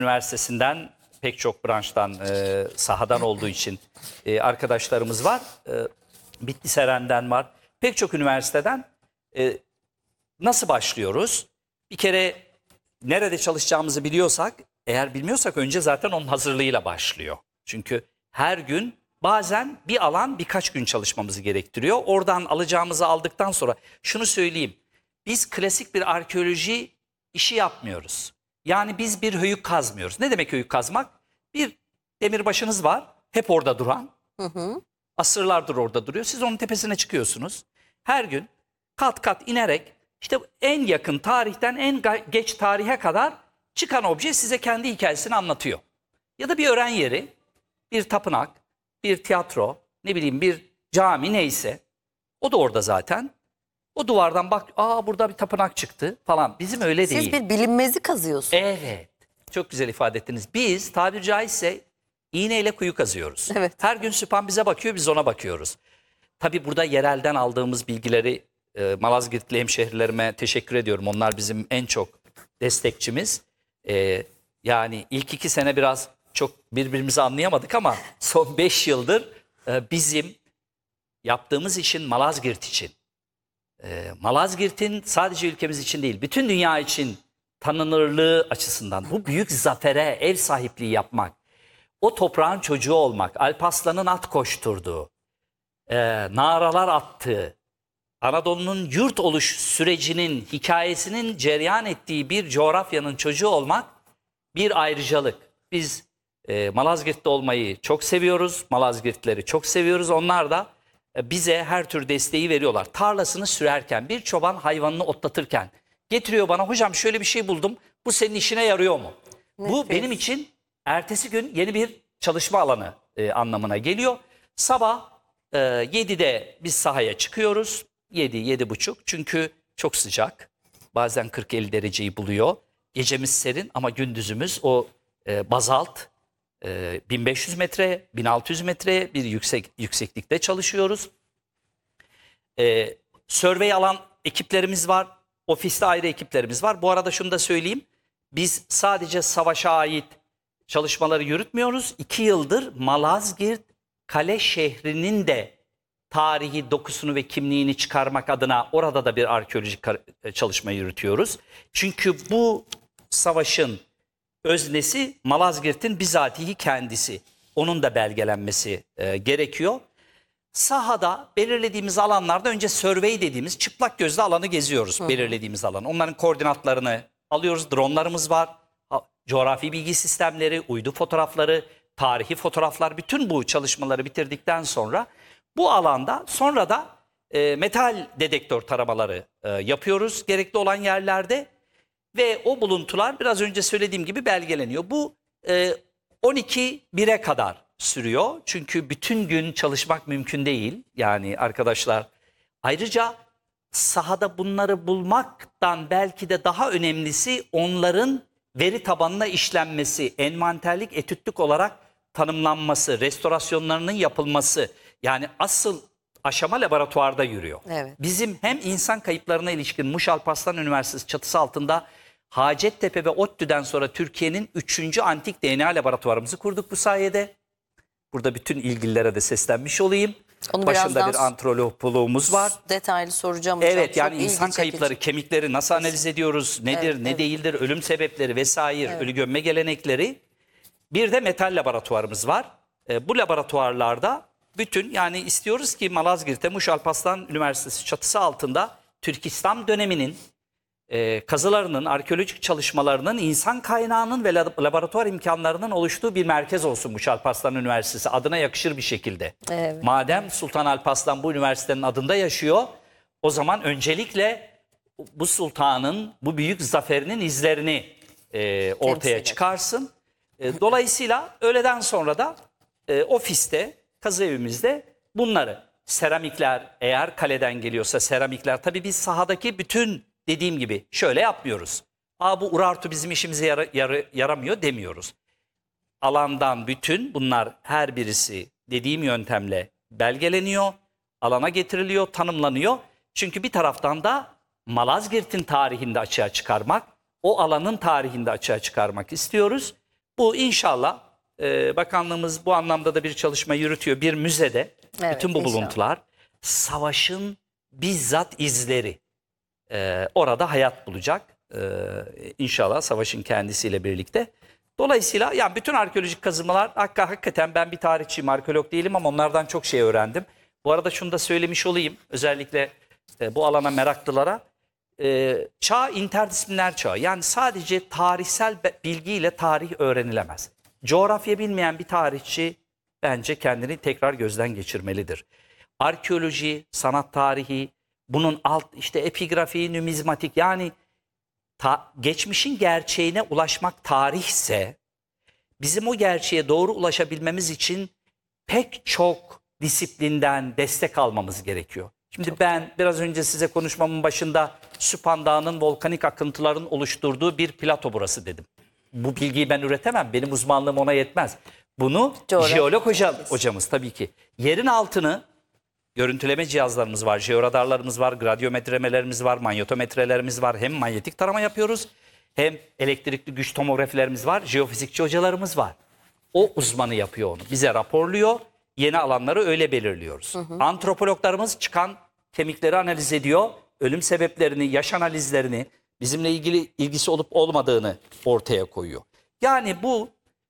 Üniversitesi'nden pek çok branştan, sahadan olduğu için arkadaşlarımız var. Bitliseren'den var. Pek çok üniversiteden nasıl başlıyoruz? Bir kere nerede çalışacağımızı biliyorsak, eğer bilmiyorsak önce zaten onun hazırlığıyla başlıyor. Çünkü her gün bazen bir alan birkaç gün çalışmamızı gerektiriyor. Oradan alacağımızı aldıktan sonra şunu söyleyeyim. Biz klasik bir arkeoloji işi yapmıyoruz. Yani biz bir höyük kazmıyoruz. Ne demek höyük kazmak? Bir demirbaşınız var, hep orada duran. Asırlardır orada duruyor. Siz onun tepesine çıkıyorsunuz. Her gün kat kat inerek işte en yakın tarihten en geç tarihe kadar çıkan obje size kendi hikayesini anlatıyor. Ya da bir öğren yeri, bir tapınak, bir tiyatro, ne bileyim bir cami neyse. O da orada zaten. O duvardan bak, burada bir tapınak çıktı falan. Bizim öyle değil. Siz bir bilinmezi kazıyorsunuz. Evet. Çok güzel ifade ettiniz. Biz tabiri caizse iğneyle kuyu kazıyoruz. Evet. Her gün Süphan bize bakıyor, biz ona bakıyoruz. Tabii burada yerelden aldığımız bilgileri Malazgirtli hemşehrilerime teşekkür ediyorum. Onlar bizim en çok destekçimiz. Yani ilk 2 sene biraz çok birbirimizi anlayamadık ama son 5 yıldır bizim yaptığımız işin Malazgirt için, Malazgirt'in sadece ülkemiz için değil, bütün dünya için tanınırlığı açısından bu büyük zafere ev sahipliği yapmak, o toprağın çocuğu olmak, Alparslan'ın at koşturduğu, naralar attığı, Anadolu'nun yurt oluş sürecinin, hikayesinin cereyan ettiği bir coğrafyanın çocuğu olmak bir ayrıcalık. Biz Malazgirt'te olmayı çok seviyoruz, Malazgirtlileri çok seviyoruz. Onlar da bize her tür desteği veriyorlar. Tarlasını sürerken, bir çoban hayvanını otlatırken getiriyor bana, hocam şöyle bir şey buldum, bu senin işine yarıyor mu? Nefes. Bu benim için ertesi gün yeni bir çalışma alanı anlamına geliyor. Sabah 7'de biz sahaya çıkıyoruz. 7-7.30 çünkü çok sıcak. Bazen 40-50 dereceyi buluyor. Gecemiz serin ama gündüzümüz o bazalt 1500 metre, 1600 metre bir yükseklikte çalışıyoruz. Survey alan ekiplerimiz var. Ofiste ayrı ekiplerimiz var. Bu arada şunu da söyleyeyim. Biz sadece savaşa ait çalışmaları yürütmüyoruz. 2 yıldır Malazgirt Kale şehrinin de tarihi dokusunu ve kimliğini çıkarmak adına orada da bir arkeolojik çalışma yürütüyoruz. Çünkü bu savaşın öznesi Malazgirt'in bizatihi kendisi. Onun da belgelenmesi gerekiyor. Sahada belirlediğimiz alanlarda önce survey dediğimiz çıplak gözle alanı geziyoruz. Belirlediğimiz alan. Onların koordinatlarını alıyoruz. Dronlarımız var. Coğrafi bilgi sistemleri, uydu fotoğrafları, tarihi fotoğraflar, bütün bu çalışmaları bitirdikten sonra bu alanda sonra da metal dedektör taramaları yapıyoruz gerekli olan yerlerde ve o buluntular biraz önce söylediğim gibi belgeleniyor. Bu 12-1'e kadar sürüyor çünkü bütün gün çalışmak mümkün değil yani arkadaşlar. Ayrıca sahada bunları bulmaktan belki de daha önemlisi onların veri tabanına işlenmesi, envanterlik, etütlük olarak tanımlanması, restorasyonlarının yapılması. Yani asıl aşama laboratuvarda yürüyor. Evet. Bizim hem insan kayıplarına ilişkin Muş Alparslan Üniversitesi çatısı altında Hacettepe ve ODTÜ'den sonra Türkiye'nin 3. antik DNA laboratuvarımızı kurduk bu sayede. Burada bütün ilgililere de seslenmiş olayım. Onu Başında bir antropoloğumuz var. Detaylı soracağım hocam. Evet, yani Çok insan ilgi kayıpları, çekici. kemikleri nasıl analiz ediyoruz, nedir, Evet, ne evet. değildir, ölüm sebepleri vesaire, ölü gömme gelenekleri. Bir de metal laboratuvarımız var. Bu laboratuvarlarda bütün yani istiyoruz ki Malazgirt'te Muş Alparslan Üniversitesi çatısı altında Türkistan döneminin kazılarının, arkeolojik çalışmalarının, insan kaynağının ve laboratuvar imkanlarının oluştuğu bir merkez olsun Muş Alparslan Üniversitesi adına yakışır bir şekilde. Evet. Madem Sultan Alparslan bu üniversitenin adında yaşıyor, o zaman öncelikle bu sultanın, bu büyük zaferinin izlerini ortaya çıkarsın. Dolayısıyla öğleden sonra da ofiste, kazı evimizde bunları, seramikler eğer kaleden geliyorsa seramikler, tabii biz sahadaki bütün dediğim gibi şöyle yapmıyoruz. Bu Urartu bizim işimize yaramıyor demiyoruz. Alandan bütün bunlar her birisi dediğim yöntemle belgeleniyor, alana getiriliyor, tanımlanıyor. Çünkü bir taraftan da Malazgirt'in tarihinde açığa çıkarmak, o alanın tarihinde açığa çıkarmak istiyoruz. Bu inşallah bakanlığımız bu anlamda da bir çalışma yürütüyor. Bir müzede Evet, bütün bu inşallah. buluntular savaşın bizzat izleri orada hayat bulacak. İnşallah savaşın kendisiyle birlikte. Dolayısıyla yani bütün arkeolojik kazımalar hakikaten ben bir tarihçiyim, arkeolog değilim ama onlardan çok şey öğrendim. Bu arada şunu da söylemiş olayım özellikle bu alana meraklılara. Çağ interdisipliner çağ. Yani sadece tarihsel bilgiyle tarih öğrenilemez. Coğrafya bilmeyen bir tarihçi bence kendini tekrar gözden geçirmelidir. Arkeoloji, sanat tarihi, bunun işte epigrafi, numizmatik yani geçmişin gerçeğine ulaşmak tarihse bizim o gerçeğe doğru ulaşabilmemiz için pek çok disiplinden destek almamız gerekiyor. Şimdi ben biraz önce size konuşmamın başında Süphan Dağı'nın volkanik akıntıların oluşturduğu bir plato burası dedim. Bu bilgiyi ben üretemem. Benim uzmanlığım ona yetmez. Bunu jeolog hocamız tabii ki. Yerin altını görüntüleme cihazlarımız var, jeoradarlarımız var, gradyometremelerimiz var, manyetometrelerimiz var. Hem manyetik tarama yapıyoruz hem elektrikli güç tomografilerimiz var, jeofizikçi hocalarımız var. O uzmanı yapıyor onu. Bize raporluyor. Yeni alanları öyle belirliyoruz. Antropologlarımız çıkan kemikleri analiz ediyor. Ölüm sebeplerini, yaş analizlerini, bizimle ilgisi olup olmadığını ortaya koyuyor. Yani bu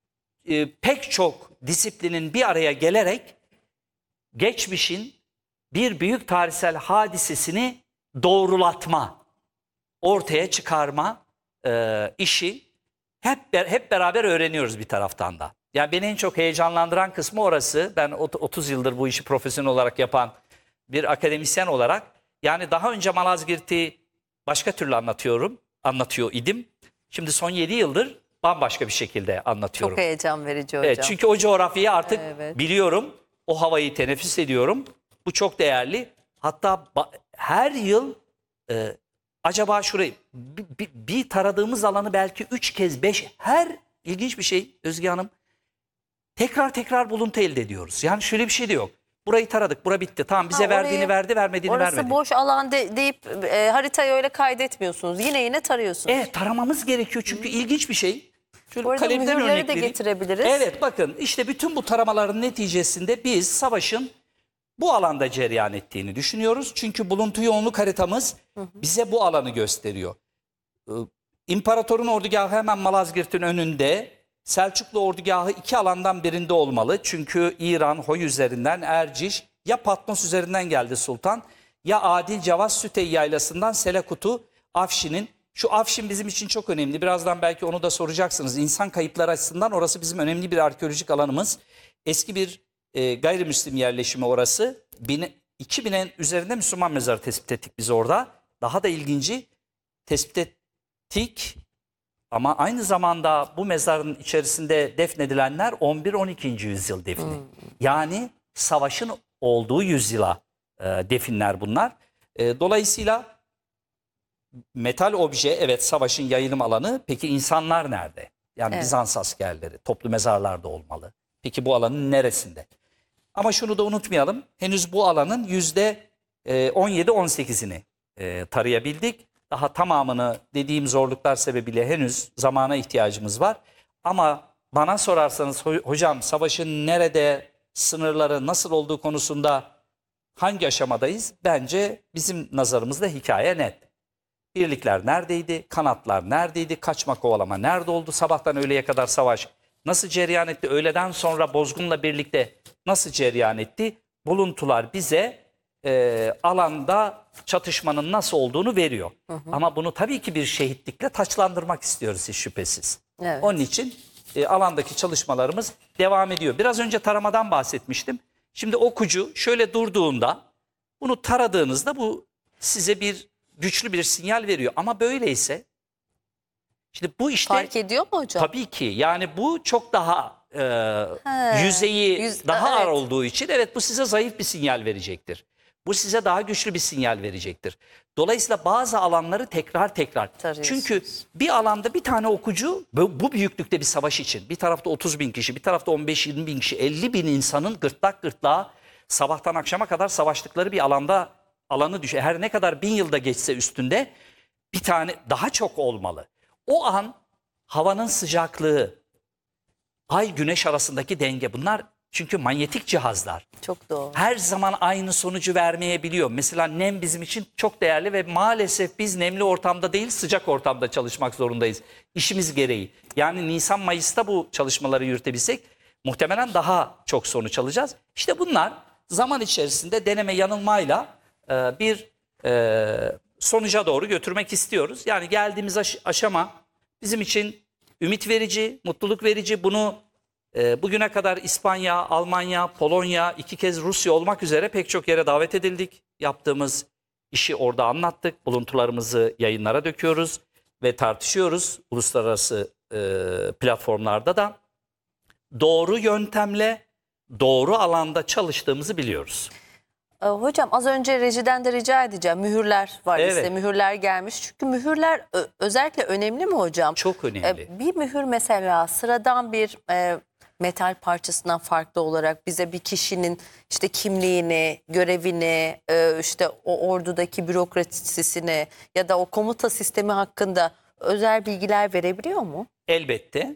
pek çok disiplinin bir araya gelerek geçmişin bir büyük tarihsel hadisesini doğrulatma, ortaya çıkarma işi hep beraber öğreniyoruz bir taraftan da. Yani beni en çok heyecanlandıran kısmı orası. Ben 30 yıldır bu işi profesyonel olarak yapan bir akademisyen olarak yani daha önce Malazgirt'i başka türlü anlatıyor idim. Şimdi son 7 yıldır bambaşka bir şekilde anlatıyorum. Çok heyecan verici hocam. Evet, çünkü o coğrafyayı artık Evet. biliyorum. O havayı teneffüs ediyorum. Bu çok değerli. Hatta her yıl acaba şurayı bir taradığımız alanı belki 3 kez 5 her ilginç bir şey Özge Hanım. Tekrar buluntu elde ediyoruz. Yani şöyle bir şey de yok. Burayı taradık, bura bitti. Tamam bize verdiğini verdi, vermediğini orası vermedi. boş alan deyip haritayı öyle kaydetmiyorsunuz. Yine tarıyorsunuz. Evet, taramamız gerekiyor çünkü ilginç bir şey. Şöyle Bu arada kalemden mühürleri örnek de vereyim. getirebiliriz. Evet bakın işte bütün bu taramaların neticesinde biz savaşın bu alanda cereyan ettiğini düşünüyoruz. Çünkü buluntu yoğunluk haritamız bize bu alanı gösteriyor. İmparatorun ordugahı hemen Malazgirt'in önünde. Selçuklu ordugahı iki alandan birinde olmalı. Çünkü İran, Hoy üzerinden Erciş ya Patmos üzerinden geldi sultan ya Adil Cavaz Sütey yaylasından Selekutu Afşin'in. Şu Afşin bizim için çok önemli. Birazdan belki onu da soracaksınız. İnsan kayıpları açısından orası bizim önemli bir arkeolojik alanımız. Eski bir gayrimüslim yerleşimi orası. 2000'in üzerinde Müslüman mezarı tespit ettik biz orada. Daha da ilginci tespit ettik ama aynı zamanda bu mezarın içerisinde defnedilenler 11-12. yüzyıl defini. Yani savaşın olduğu yüzyıla definler bunlar. Dolayısıyla metal obje evet savaşın yayılım alanı. Peki insanlar nerede? Yani Evet. Bizans askerleri toplu mezarlarda olmalı. Peki bu alanın neresinde? Ama şunu da unutmayalım. Henüz bu alanın %17-18'ini tarayabildik. Daha tamamını dediğim zorluklar sebebiyle henüz zamana ihtiyacımız var. Ama bana sorarsanız hocam savaşın nerede, sınırları nasıl olduğu konusunda hangi aşamadayız? Bence bizim nazarımızda hikaye net. Birlikler neredeydi? Kanatlar neredeydi? Kaçma kovalama nerede oldu? Sabahtan öğleye kadar savaş nasıl cereyan etti? Öğleden sonra bozgunla birlikte nasıl cereyan etti? Buluntular bize alanda çatışmanın nasıl olduğunu veriyor. Ama bunu tabii ki bir şehitlikle taçlandırmak istiyoruz hiç şüphesiz. Evet. Onun için alandaki çalışmalarımız devam ediyor. Biraz önce taramadan bahsetmiştim. Şimdi okucu şöyle durduğunda bunu taradığınızda bu size güçlü bir sinyal veriyor. Ama böyleyse şimdi bu işte Fark ediyor mu hocam? tabii ki yani bu çok daha yüzeyi daha ağır olduğu için evet bu size zayıf bir sinyal verecektir. Bu size daha güçlü bir sinyal verecektir. Dolayısıyla bazı alanları tekrar Tarıyorsunuz. çünkü bir alanda bir tane okucu bu büyüklükte bir savaş için bir tarafta 30 bin kişi bir tarafta 15-20 bin kişi 50 bin insanın gırtlak gırtlağa sabahtan akşama kadar savaştıkları bir alanı düşün. Her ne kadar 1000 yılda geçse üstünde bir tane daha çok olmalı. O an havanın sıcaklığı, Ay güneş arasındaki denge, bunlar çünkü manyetik cihazlar. Çok doğru. Her zaman aynı sonucu vermeyebiliyor. Mesela nem bizim için çok değerli ve maalesef biz nemli ortamda değil sıcak ortamda çalışmak zorundayız. İşimiz gereği. Yani Nisan-Mayıs'ta bu çalışmaları yürütebilsek muhtemelen daha çok sonuç alacağız. İşte bunlar zaman içerisinde deneme yanılmayla bir sonuca doğru götürmek istiyoruz. Yani geldiğimiz aşama bizim için ümit verici, mutluluk verici. Bunu bugüne kadar İspanya, Almanya, Polonya, 2 kez Rusya olmak üzere pek çok yere davet edildik. Yaptığımız işi orada anlattık. Buluntularımızı yayınlara döküyoruz ve tartışıyoruz. Uluslararası platformlarda da doğru yöntemle, doğru alanda çalıştığımızı biliyoruz. Hocam az önce rejiden de rica edeceğim. Mühürler var, Evet. size mühürler gelmiş. Çünkü mühürler özellikle önemli mi hocam? Çok önemli. Bir mühür mesela sıradan bir metal parçasından farklı olarak bize bir kişinin işte kimliğini, görevini, işte o ordudaki bürokrasisini ya da o komuta sistemi hakkında özel bilgiler verebiliyor mu? Elbette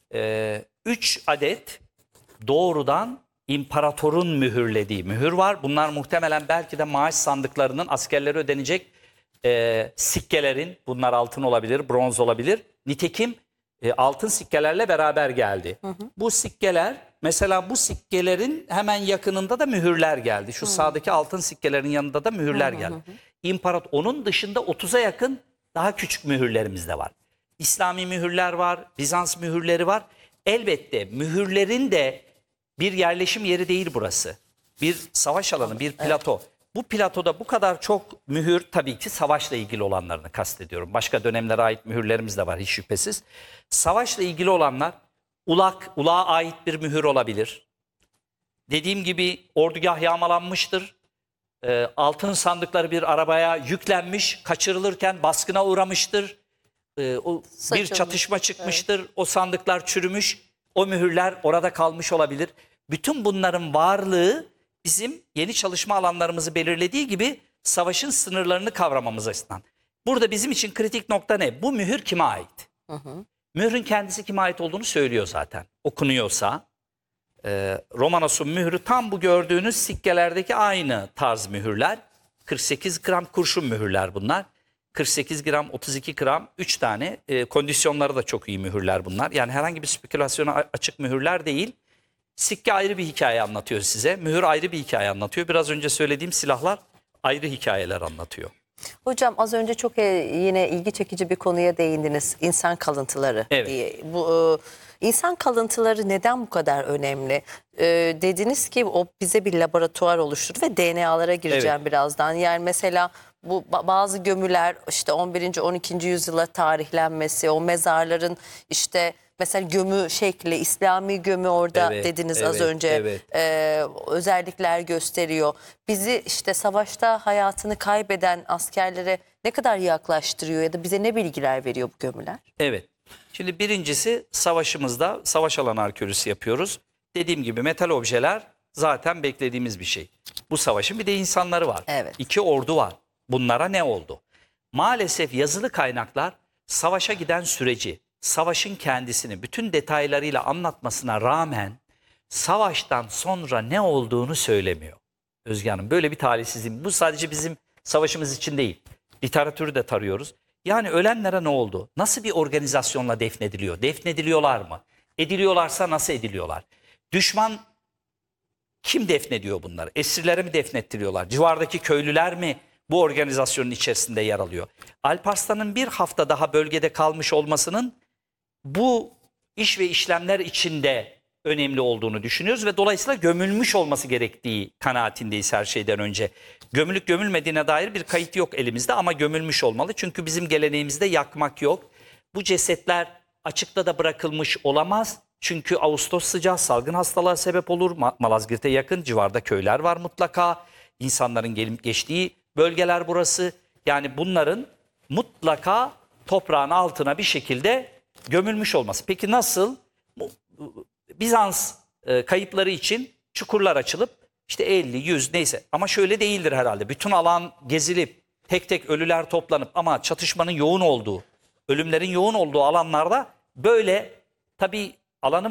3 adet doğrudan imparatorun mühürlediği mühür var. Bunlar muhtemelen belki de maaş sandıklarının askerlere ödenecek sikkelerin, bunlar altın olabilir, bronz olabilir. Nitekim altın sikkelerle beraber geldi. Bu sikkeler, mesela bu sikkelerin hemen yakınında da mühürler geldi. Şu sağdaki altın sikkelerin yanında da mühürler geldi. Onun dışında 30'a yakın daha küçük mühürlerimiz de var. İslami mühürler var, Bizans mühürleri var. Elbette mühürlerin de bir yerleşim yeri değil burası. Bir savaş alanı, bir plato. Bu platoda bu kadar çok mühür, tabii ki savaşla ilgili olanlarını kastediyorum. Başka dönemlere ait mühürlerimiz de var hiç şüphesiz. Savaşla ilgili olanlar ulağa ait bir mühür olabilir. Dediğim gibi ordugah yağmalanmıştır. Altın sandıkları bir arabaya yüklenmiş, kaçırılırken baskına uğramıştır. Bir Saçılmış. çatışma çıkmıştır. O sandıklar çürümüş. O mühürler orada kalmış olabilir. Bütün bunların varlığı bizim yeni çalışma alanlarımızı belirlediği gibi savaşın sınırlarını kavramamız açısından. Burada bizim için kritik nokta ne? Bu mühür kime ait? Mührün kendisi kime ait olduğunu söylüyor zaten. Okunuyorsa. Romanos'un mührü tam bu gördüğünüz sikkelerdeki aynı tarz mühürler. 48 gram kurşun mühürler bunlar. 48 gram, 32 gram, 3 tane. Kondisyonları da çok iyi mühürler bunlar. Yani herhangi bir spekülasyona açık mühürler değil. Sikke ayrı bir hikaye anlatıyor size. Mühür ayrı bir hikaye anlatıyor. Biraz önce söylediğim silahlar ayrı hikayeler anlatıyor. Hocam az önce çok yine ilgi çekici bir konuya değindiniz. İnsan kalıntıları Evet. diye. İnsan kalıntıları neden bu kadar önemli? Dediniz ki o bize bir laboratuvar oluşturur ve DNA'lara gireceğim birazdan. Yani mesela bu bazı gömüler işte 11. 12. yüzyıla tarihlenmesi, o mezarların işte mesela gömü şekli, İslami gömü orada Evet, dediniz az evet, önce evet. özellikler gösteriyor. Bizi işte savaşta hayatını kaybeden askerlere ne kadar yaklaştırıyor ya da bize ne bilgiler veriyor bu gömüler? Evet. Şimdi birincisi savaşımızda savaş alanı arkeolojisi yapıyoruz. Dediğim gibi metal objeler zaten beklediğimiz bir şey. Bu savaşın bir de insanları var. Evet. 2 ordu var. Bunlara ne oldu? Maalesef yazılı kaynaklar savaşa giden süreci, savaşın kendisini bütün detaylarıyla anlatmasına rağmen savaştan sonra ne olduğunu söylemiyor. Özge Hanım, böyle bir talihsizliğim. Bu sadece bizim savaşımız için değil. Literatürü de tarıyoruz. Yani ölenlere ne oldu? Nasıl bir organizasyonla defnediliyor? Defnediliyorlar mı? Ediliyorlarsa nasıl ediliyorlar? Düşman kim defnediyor bunları? Esirlere mi defnettiriyorlar? Civardaki köylüler mi bu organizasyonun içerisinde yer alıyor? Alparslan'ın bir hafta daha bölgede kalmış olmasının bu iş ve işlemler içinde önemli olduğunu düşünüyoruz ve dolayısıyla gömülmüş olması gerektiği kanaatindeyiz her şeyden önce. Gömülüp gömülmediğine dair bir kayıt yok elimizde ama gömülmüş olmalı. Çünkü bizim geleneğimizde yakmak yok. Bu cesetler açıkta da bırakılmış olamaz. Çünkü Ağustos sıcağı salgın hastalığa sebep olur. Malazgirt'e yakın civarda köyler var mutlaka. İnsanların gelip geçtiği bölgeler burası. Yani bunların mutlaka toprağın altına bir şekilde gömülmüş olması. Peki nasıl? Bizans kayıpları için çukurlar açılıp işte 50, 100 neyse ama şöyle değildir herhalde. Bütün alan gezilip tek tek ölüler toplanıp ama çatışmanın yoğun olduğu, ölümlerin yoğun olduğu alanlarda böyle tabii alanın